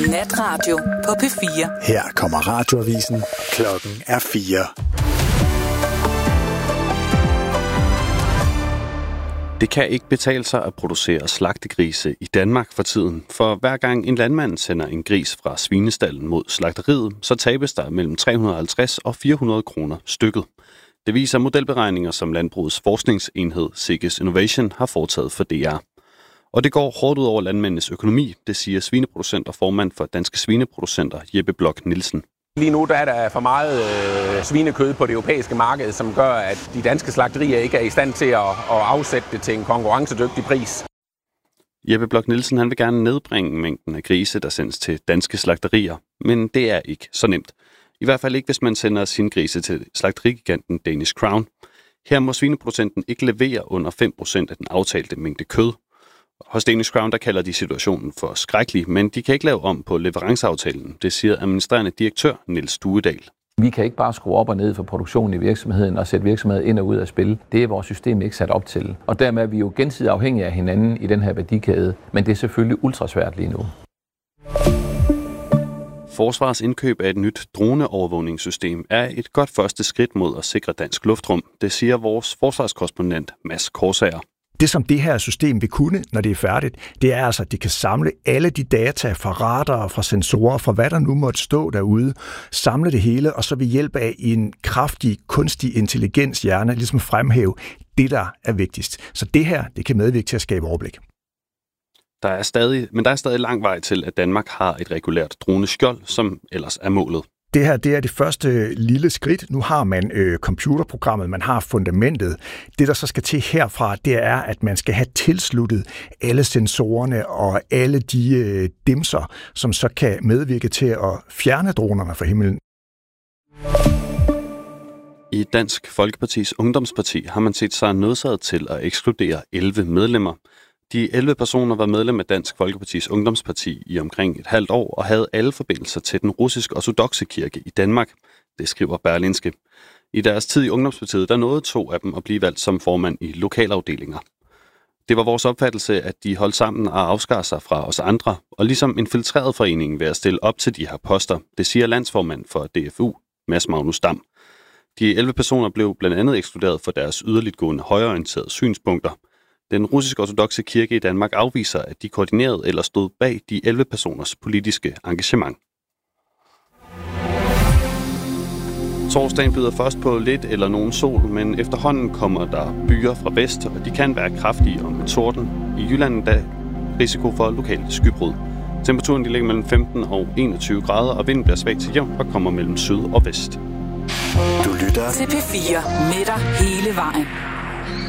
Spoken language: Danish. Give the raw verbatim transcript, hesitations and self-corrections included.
Natradio på P fire. Her kommer radioavisen. Klokken er fire. Det kan ikke betale sig at producere slagtegrise i Danmark for tiden, for hver gang en landmand sender en gris fra svinestallen mod slagteriet, så tabes der mellem tre hundrede og halvtreds og fire hundrede kroner stykket. Det viser modelberegninger, som Landbrugets forskningsenhed Sikkes Innovation har foretaget for D R. Og det går hårdt ud over landmændenes økonomi, det siger svineproducent og formand for Danske Svineproducenter Jeppe Bloch Nielsen. Lige nu der er der for meget øh, svinekød på det europæiske marked, som gør, at de danske slagterier ikke er i stand til at, at afsætte det til en konkurrencedygtig pris. Jeppe Bloch Nielsen han vil gerne nedbringe mængden af grise, der sendes til danske slagterier, men det er ikke så nemt. I hvert fald ikke, hvis man sender sine grise til slagterigiganten Danish Crown. Her må svineproducenten ikke levere under fem procent af den aftalte mængde kød. Hos Danish Crown der kalder de situationen for skrækkelig, men de kan ikke lave om på leveranceaftalen. Det siger administrerende direktør Niels Duedal. Vi kan ikke bare skrue op og ned for produktionen i virksomheden og sætte virksomheden ind og ud af spil. Det er vores system ikke sat op til. Og dermed er vi jo gensidigt afhængige af hinanden i den her værdikæde, men det er selvfølgelig ultrasvært lige nu. Forsvarets indkøb af et nyt droneovervågningssystem er et godt første skridt mod at sikre dansk luftrum. Det siger vores forsvarskorrespondent Mads Korsager. Det, som det her system vil kunne, når det er færdigt, det er altså, at det kan samle alle de data fra radarer, fra sensorer, fra hvad der nu måtte stå derude, samle det hele, og så ved hjælp af en kraftig, kunstig intelligens hjerne, ligesom fremhæve det, der er vigtigst. Så det her, det kan medvirke til at skabe overblik. Der er stadig, men der er stadig lang vej til, at Danmark har et regulært droneskjold, som ellers er målet. Det her, det er det første lille skridt. Nu har man øh, computerprogrammet, man har fundamentet. Det, der så skal til herfra, det er, at man skal have tilsluttet alle sensorerne og alle de øh, dimser, som så kan medvirke til at fjerne dronerne fra himlen. I Dansk Folkepartis Ungdomsparti har man set sig nødsaget til at ekskludere elleve medlemmer. De elleve personer var medlem af Dansk Folkepartis Ungdomsparti i omkring et halvt år og havde alle forbindelser til den russisk-ortodokse kirke i Danmark. Det skriver Berlingske. I deres tid i Ungdomspartiet, der nåede to af dem at blive valgt som formand i lokalafdelinger. Det var vores opfattelse, at de holdt sammen og afskar sig fra os andre, og ligesom infiltrerede foreningen ved at stille op til de her poster, det siger landsformand for D F U, Mads Magnus Dam. De elleve personer blev blandt andet ekskluderet for deres yderligtgående højreorienterede synspunkter. Den russisk-ortodokse kirke i Danmark afviser, at de koordinerede eller stod bag de elleve personers politiske engagement. Torsdagen byder først på lidt eller nogen sol, men efterhånden kommer der byer fra vest, og de kan være kraftige og med torden. I Jylland er risiko for lokalt skybrud. Temperaturen de ligger mellem femten og enogtyve grader, og vinden bliver svag til jævn og kommer mellem syd og vest. Du lytter til P fire med dig hele vejen.